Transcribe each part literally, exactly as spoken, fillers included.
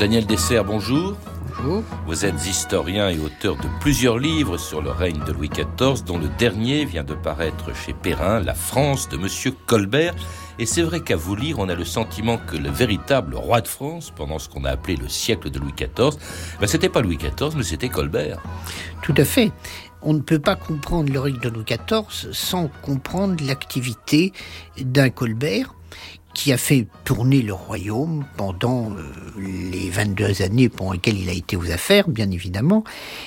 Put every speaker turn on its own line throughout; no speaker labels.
Daniel Dessert, bonjour.
Bonjour.
Vous êtes historien et auteur de plusieurs livres sur le règne de Louis quatorze, dont le dernier vient de paraître chez Perrin, La France de Monsieur Colbert. Et c'est vrai qu'à vous lire, on a le sentiment que le véritable roi de France, pendant ce qu'on a appelé le siècle de Louis quatorze, ben c'était pas Louis quatorze, mais c'était Colbert.
Tout à fait. On ne peut pas comprendre le règne de Louis quatorze sans comprendre l'activité d'un Colbert qui a fait tourner le royaume pendant euh, les vingt-deux années pendant lesquelles il a été aux affaires, bien évidemment,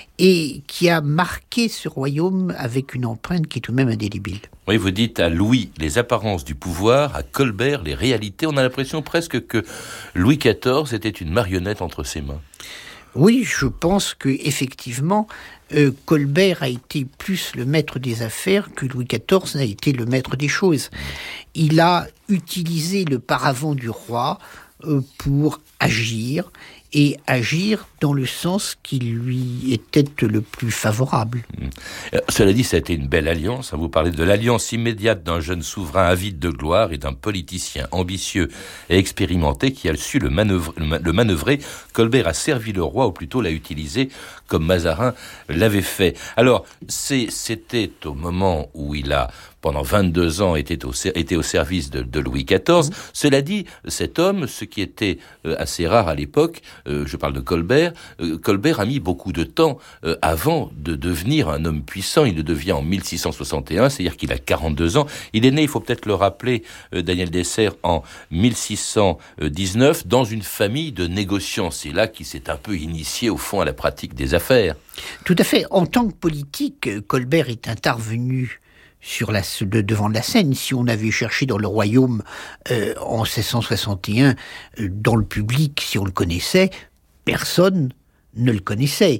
et qui a marqué ce royaume avec une empreinte qui est tout de même indélébile.
Oui, vous dites à Louis les apparences du pouvoir, à Colbert les réalités. On a l'impression presque que Louis quatorze était une marionnette entre ses mains.
Oui, je pense que effectivement, euh, Colbert a été plus le maître des affaires que Louis quatorze n'a été le maître des choses. Il a utilisé le paravent du roi euh, pour agir, et agir dans le sens qui lui était le plus favorable.
Mmh. Cela dit, ça a été une belle alliance. Vous parlez de l'alliance immédiate d'un jeune souverain avide de gloire et d'un politicien ambitieux et expérimenté qui a su le manœuvrer. Le manœuvrer. Colbert a servi le roi, ou plutôt l'a utilisé comme Mazarin l'avait fait. Alors, c'est, c'était au moment où il a, pendant vingt-deux ans, était au, était au service de, de Louis quatorze. Mmh. Cela dit, cet homme, ce qui était euh, assez rare à l'époque, euh, je parle de Colbert, euh, Colbert a mis beaucoup de temps euh, avant de devenir un homme puissant. Il le devient en mille six cent soixante et un, c'est-à-dire qu'il a quarante-deux ans. Il est né, il faut peut-être le rappeler, euh, Daniel Dessert, en mille six cent dix-neuf, dans une famille de négociants. C'est là qu'il s'est un peu initié, au fond, à la pratique des affaires.
Tout à fait. En tant que politique, Colbert est intervenu sur la, de, devant la scène. Si on avait cherché dans le royaume euh, en seize cent soixante et un, euh, dans le public, si on le connaissait, personne ne le connaissait.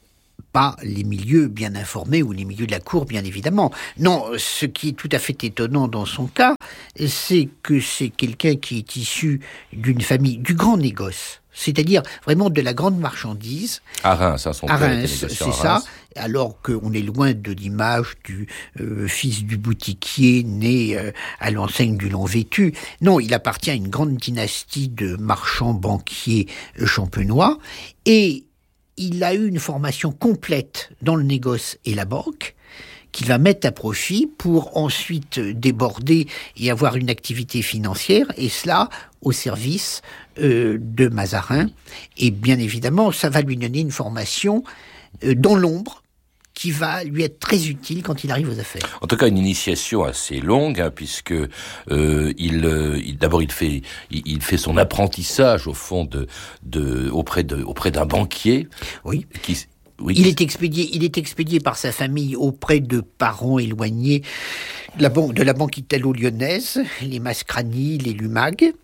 Pas les milieux bien informés ou les milieux de la cour, bien évidemment. Non, ce qui est tout à fait étonnant dans son cas, c'est que c'est quelqu'un qui est issu d'une famille du grand négoce, c'est-à-dire vraiment de la grande marchandise.
À Reims, hein, son
à
père
Reims,
était négociant
c'est
à Reims.
Ça, alors qu'on est loin de l'image du euh, fils du boutiquier né euh, à l'enseigne du long vêtu. Non, il appartient à une grande dynastie de marchands banquiers euh, champenois, et il a eu une formation complète dans le négoce et la banque, qu'il va mettre à profit pour ensuite déborder et avoir une activité financière, et cela au service euh, de Mazarin. Et bien évidemment, ça va lui donner une formation euh, dans l'ombre, qui va lui être très utile quand il arrive aux affaires.
En tout cas, une initiation assez longue, hein, puisque euh, il, euh, il, d'abord il fait, il, il fait son apprentissage au fond de, de auprès de auprès d'un banquier.
Oui.
Qui, oui.
Il est expédié, il est expédié par sa famille auprès de parents éloignés de la banque, de la banque italo-lyonnaise, les Mascrani, les Lumag.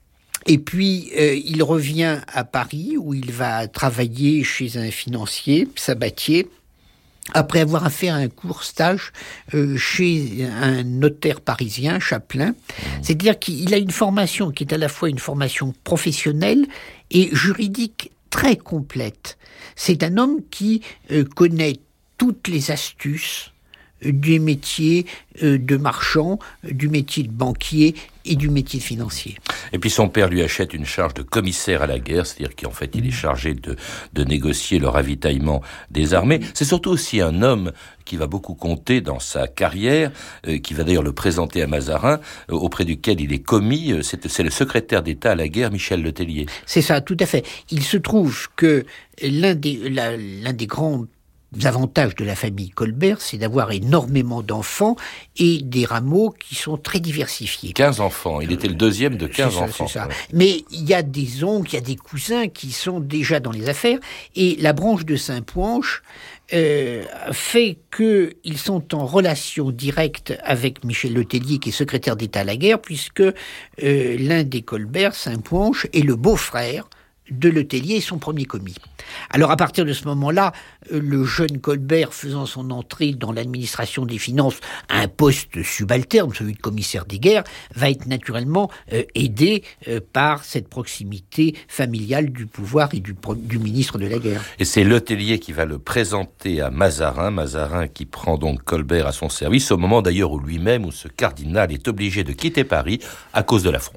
Et puis, euh, il revient à Paris, où il va travailler chez un financier, Sabatier, après avoir fait un court stage euh, chez un notaire parisien, Chapelain. C'est-à-dire qu'il a une formation qui est à la fois une formation professionnelle et juridique très complète. C'est un homme qui euh, connaît toutes les astuces du métier euh, de marchand, du métier de banquier et du métier de financier.
Et puis son père lui achète une charge de commissaire à la guerre, c'est-à-dire qu'en fait il est chargé de, de négocier le ravitaillement des armées. C'est surtout aussi un homme qui va beaucoup compter dans sa carrière, euh, qui va d'ailleurs le présenter à Mazarin, euh, auprès duquel il est commis. Euh, c'est, c'est le secrétaire d'État à la guerre, Michel Letellier.
C'est ça, tout à fait. Il se trouve que l'un des, la, l'un des grands avantages de la famille Colbert, c'est d'avoir énormément d'enfants et des rameaux qui sont très diversifiés.
quinze enfants. Il était le deuxième de quinze
c'est ça,
enfants.
C'est ça. Mais il y a des oncles, il y a des cousins qui sont déjà dans les affaires, et la branche de Saint-Pouanche euh, fait qu'ils sont en relation directe avec Michel Letellier, qui est secrétaire d'État à la guerre, puisque euh, l'un des Colbert, Saint-Pouanche, est le beau-frère de Letellier et son premier commis. Alors à partir de ce moment-là, le jeune Colbert, faisant son entrée dans l'administration des finances à un poste subalterne, celui de commissaire des guerres, va être naturellement euh, aidé euh, par cette proximité familiale du pouvoir et du, du ministre de la guerre.
Et c'est Letellier qui va le présenter à Mazarin, Mazarin qui prend donc Colbert à son service, au moment d'ailleurs où lui-même, où ce cardinal est obligé de quitter Paris à cause de la Fronde.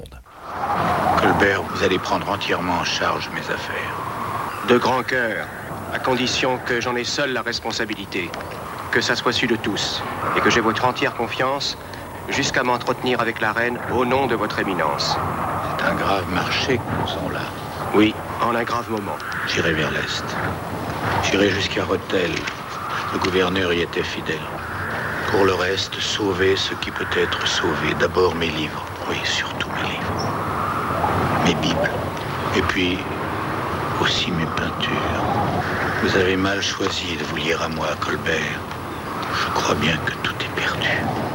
Colbert, vous allez prendre entièrement en charge mes affaires.
De grand cœur, à condition que j'en ai seul la responsabilité, que ça soit su de tous, et que j'ai votre entière confiance, jusqu'à m'entretenir avec la reine au nom de votre éminence.
C'est un grave marché que nous faisons là.
Oui, en un grave moment.
J'irai vers l'Est. J'irai jusqu'à Rethel. Le gouverneur y était fidèle. Pour le reste, sauver ce qui peut être sauvé. D'abord mes livres. Oui, surtout mes livres. Mes bibles. Et puis, aussi mes peintures. Vous avez mal choisi de vous lier à moi, Colbert. Je crois bien que tout est perdu.